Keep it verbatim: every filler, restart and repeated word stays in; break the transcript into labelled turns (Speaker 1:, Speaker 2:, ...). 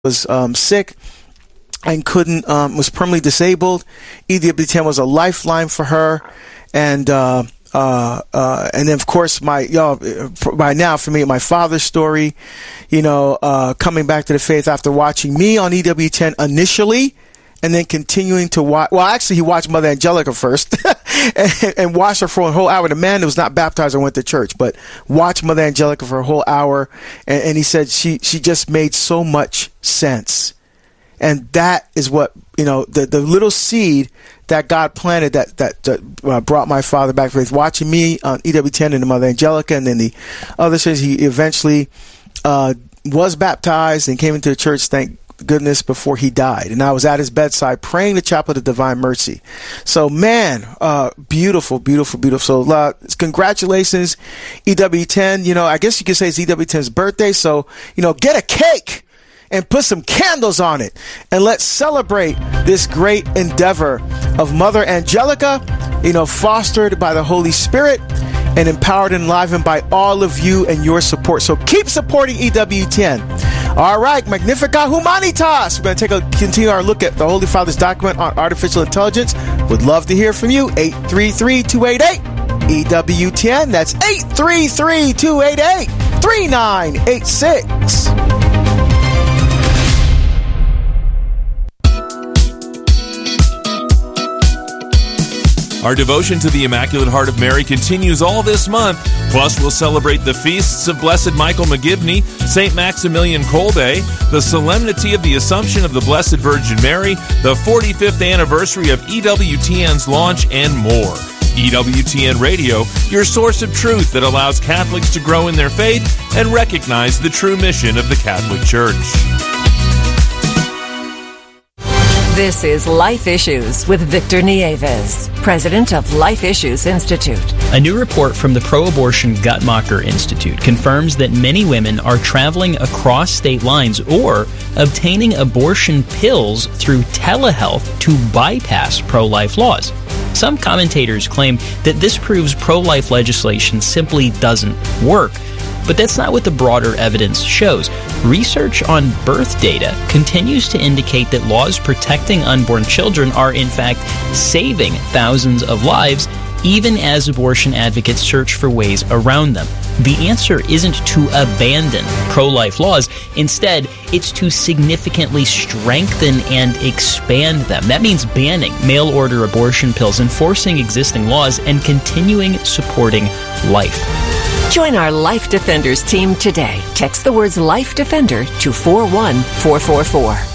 Speaker 1: was um, sick and couldn't, um, was permanently disabled. E W T N was a lifeline for her. And, uh, uh, uh, and then of course my, y'all, by now for me, my father's story, you know, uh, coming back to the faith after watching me on E W T N initially, and then continuing to watch. Well, actually, he watched Mother Angelica first and, and watched her for a whole hour. The man that was not baptized or went to church, but watched Mother Angelica for a whole hour. And, and he said she, she just made so much sense. And that is what, you know, the, the little seed that God planted that, that, that uh, brought my father back to faith. Watching me on E W T N and the Mother Angelica, and then the other says he eventually uh, was baptized and came into the church, thank goodness, before he died. And I was at his bedside praying the Chaplet of Divine Mercy. So, man, uh, beautiful, beautiful, beautiful. So, uh, congratulations, E W T N. You know, I guess you could say it's E W T N's birthday. So, you know, get a cake and put some candles on it. And let's celebrate this great endeavor of Mother Angelica, you know, fostered by the Holy Spirit and empowered and enlivened by all of you and your support. So keep supporting E W T N. All right, Magnificat Humanitas. We're going to take a continue our look at the Holy Father's document on artificial intelligence. Would love to hear from you. eight three three, two eight eight, E W T N. That's eight three three, two eight eight, three nine eight six.
Speaker 2: Our devotion to the Immaculate Heart of Mary continues all this month. Plus, we'll celebrate the feasts of Blessed Michael McGivney, Saint Maximilian Kolbe, the solemnity of the Assumption of the Blessed Virgin Mary, the forty-fifth anniversary of E W T N's launch, and more. E W T N Radio, your source of truth that allows Catholics to grow in their faith and recognize the true mission of the Catholic Church.
Speaker 3: This is Life Issues with Victor Nieves, president of Life Issues Institute.
Speaker 4: A new report from the pro-abortion Guttmacher Institute confirms that many women are traveling across state lines or obtaining abortion pills through telehealth to bypass pro-life laws. Some commentators claim that this proves pro-life legislation simply doesn't work. But that's not what the broader evidence shows. Research on birth data continues to indicate that laws protecting unborn children are in fact saving thousands of lives, even as abortion advocates search for ways around them. The answer isn't to abandon pro-life laws. Instead, it's to significantly strengthen and expand them. That means banning mail-order abortion pills, enforcing existing laws, and continuing supporting life.
Speaker 3: Join our Life Defenders team today. Text the words Life Defender to four one four four four.